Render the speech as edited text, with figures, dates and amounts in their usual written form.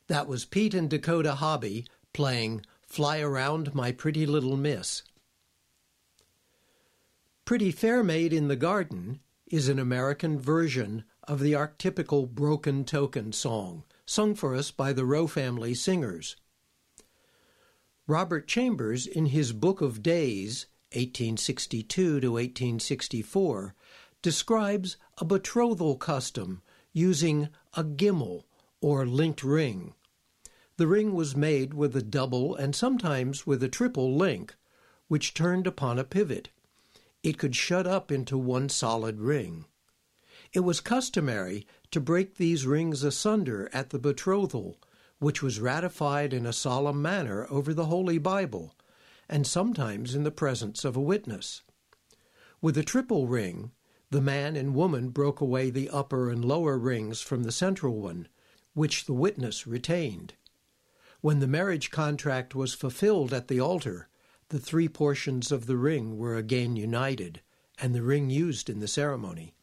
That was Pete and Dakota Hobby playing Fly Around My Pretty Little Miss. Pretty Fair Maid in the Garden is an American version of the archetypical Broken Token song, sung for us by the Rowe Family Singers. Robert Chambers, in his Book of Days, 1862 to 1864, describes a betrothal custom using a gimel, or linked ring. The ring was made with a double and sometimes with a triple link, which turned upon a pivot. It could shut up into one solid ring. It was customary to break these rings asunder at the betrothal, which was ratified in a solemn manner over the Holy Bible, and sometimes in the presence of a witness. With a triple ring, the man and woman broke away the upper and lower rings from the central one, which the witness retained. When the marriage contract was fulfilled at the altar, the three portions of the ring were again united, and the ring used in the ceremony.